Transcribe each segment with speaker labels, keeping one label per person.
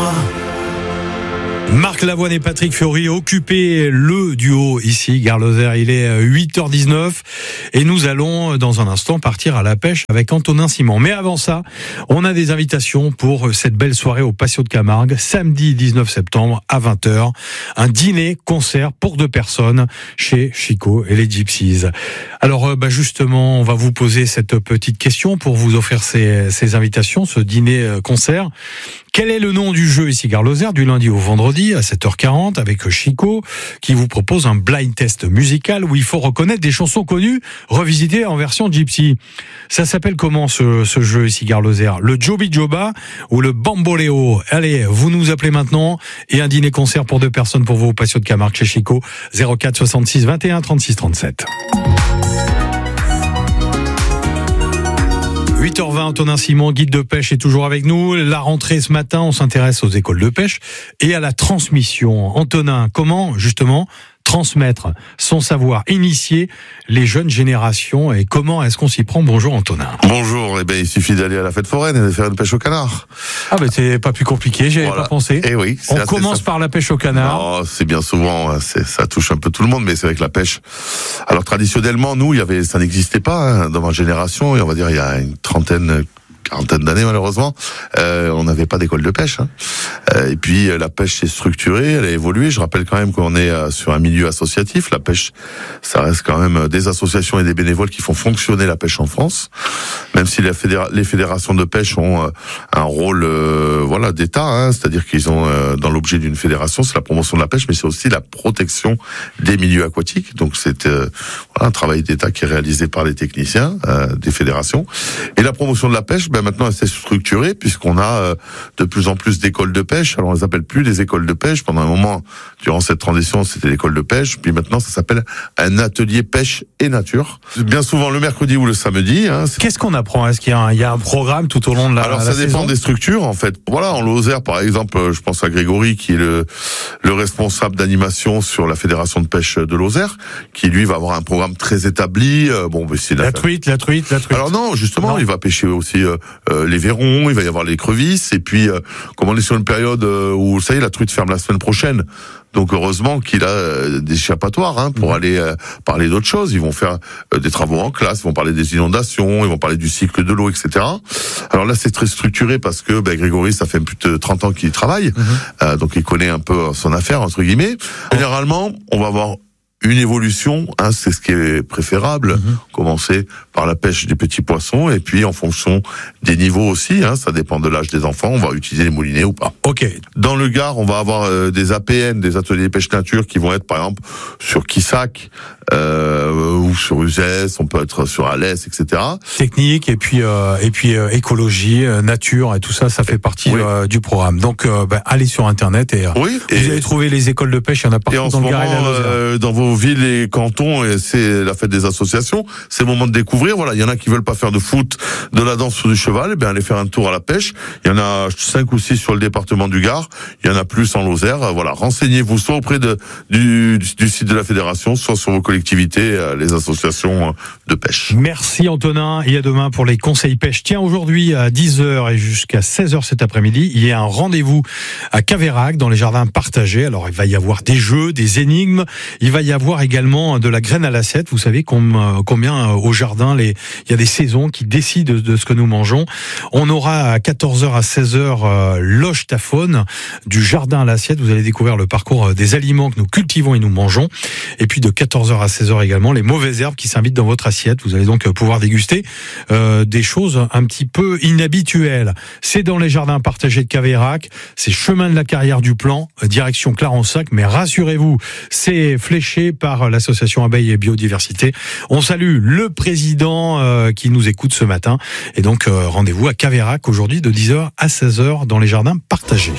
Speaker 1: moi.
Speaker 2: Marc Lavoine et Patrick Fiori occupez le duo ici, Gare Lozère. Il est 8h19 et nous allons dans un instant partir à la pêche avec Antonin Simon. Mais avant ça, on a des invitations pour cette belle soirée au Patio de Camargue, samedi 19 septembre à 20h. Un dîner-concert pour 2 personnes chez Chico et les Gypsies. Alors justement, on va vous poser cette petite question pour vous offrir ces invitations, ce dîner-concert. Quel est le nom du jeu ici, Gare Lozère, du lundi au vendredi à 7h40 avec Chico, qui vous propose un blind test musical où il faut reconnaître des chansons connues revisitées en version gypsy. Ça s'appelle comment ce jeu ici, Gare Lozère? Le Joby Joba ou le Bamboléo? Allez, vous nous appelez maintenant et un dîner-concert pour 2 personnes pour vous au Patio de Camargue chez Chico, 04 66 21 36 37. 8h20, Antonin Simon, guide de pêche, est toujours avec nous. La rentrée ce matin, on s'intéresse aux écoles de pêche et à la transmission. Antonin, comment justement transmettre son savoir, initier les jeunes générations et comment est-ce qu'on s'y prend? Bonjour Antonin.
Speaker 3: Bonjour, il suffit d'aller à la fête foraine et de faire une pêche au canard.
Speaker 2: C'est pas plus compliqué, j'y avais pas pensé.
Speaker 3: Et oui,
Speaker 2: on commence par la pêche au canard.
Speaker 3: Non, c'est bien souvent, ça touche un peu tout le monde, mais c'est vrai que la pêche. Alors traditionnellement, nous, ça n'existait pas dans ma génération, et on va dire il y a une quarantaine d'années malheureusement, on n'avait pas d'école de pêche. Et puis la pêche s'est structurée, elle a évolué. Je rappelle quand même qu'on est sur un milieu associatif. La pêche, ça reste quand même des associations et des bénévoles qui font fonctionner la pêche en France. Même si les fédérations de pêche ont un rôle d'État, c'est-à-dire qu'ils ont dans l'objet d'une fédération, c'est la promotion de la pêche, mais c'est aussi la protection des milieux aquatiques. Donc c'est un travail d'État qui est réalisé par les techniciens des fédérations. Et la promotion de la pêche, maintenant elle s'est structurée puisqu'on a de plus en plus d'écoles de pêche. Alors on les appelle plus les écoles de pêche. Pendant un moment, durant cette transition, c'était l'école de pêche. Puis maintenant, ça s'appelle un atelier pêche et nature. Bien souvent le mercredi ou le samedi.
Speaker 2: Qu'est-ce qu'on apprend? Est-ce qu'il y a un programme tout au long de la saison?
Speaker 3: Alors ça dépend des structures en fait. Voilà, en Lozère par exemple, je pense à Grégory qui est le responsable d'animation sur la fédération de pêche de Lozère, qui lui va avoir un programme très établi. C'est
Speaker 2: la truite.
Speaker 3: Alors non, justement, il va pêcher aussi les verrons, il va y avoir les crevisses, et puis comme on est sur une période où ça y est, la truite ferme la semaine prochaine. Donc heureusement qu'il a des échappatoires pour aller parler d'autres choses. Ils vont faire des travaux en classe, ils vont parler des inondations, ils vont parler du cycle de l'eau, etc. Alors là, c'est très structuré parce que Grégory, ça fait plus de 30 ans qu'il y travaille, donc il connaît un peu son affaire, entre guillemets. Généralement, on va avoir une évolution, c'est ce qui est préférable. Commencer par la pêche des petits poissons et puis en fonction des niveaux aussi, ça dépend de l'âge des enfants, on va utiliser les moulinets ou pas.
Speaker 2: Ok.
Speaker 3: Dans le Gard, on va avoir des APN, des ateliers pêche nature, qui vont être par exemple sur Quissac ou sur Uzès, on peut être sur Alès, etc.
Speaker 2: Technique et puis écologie, nature et tout ça, ça fait partie du programme. Donc allez sur internet et vous allez trouver les écoles de pêche, il y en a partout dans le Gard et la Lozère.
Speaker 3: Dans vos villes et cantons, et c'est la fête des associations, c'est le moment de découvrir. Voilà, il y en a qui veulent pas faire de foot, de la danse ou du cheval, allez faire un tour à la pêche. Il y en a 5 ou 6 sur le département du Gard, il y en a plus en Lozère. Voilà, renseignez-vous soit auprès du site de la fédération, soit sur vos collectivités, les associations de pêche.
Speaker 2: Merci Antonin, et à demain pour les conseils pêche. Tiens, aujourd'hui à 10h et jusqu'à 16h cet après-midi, il y a un rendez-vous à Caveyrac dans les jardins partagés. Alors il va y avoir des jeux, des énigmes, il va y avoir également de la graine à l'assiette. Vous savez combien au jardin il y a des saisons qui décident de ce que nous mangeons. On aura à 14h à 16h Loge ta faune du jardin à l'assiette. Vous allez découvrir le parcours des aliments que nous cultivons et nous mangeons. Et puis de 14h à 16h également les mauvaises herbes qui s'invitent dans votre assiette. Vous allez donc pouvoir déguster des choses un petit peu inhabituelles. C'est dans les jardins partagés de Caveyrac. C'est chemin de la carrière du Plan, direction Clarensac. Mais rassurez-vous, c'est fléché par l'association Abeilles et Biodiversité. On salue le président qui nous écoute ce matin. Et donc, rendez-vous à Caveyrac aujourd'hui de 10h à 16h dans les jardins partagés.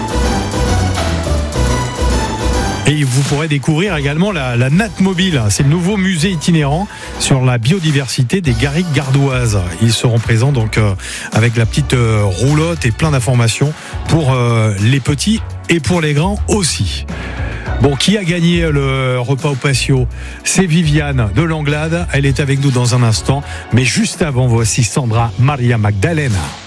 Speaker 2: Et vous pourrez découvrir également la natte mobile. C'est le nouveau musée itinérant sur la biodiversité des garrigues gardoises. Ils seront présents donc avec la petite roulotte et plein d'informations pour les petits et pour les grands aussi. Bon, qui a gagné le repas au patio? C'est Viviane de Langlade. Elle est avec nous dans un instant. Mais juste avant, voici Sandra Maria Magdalena.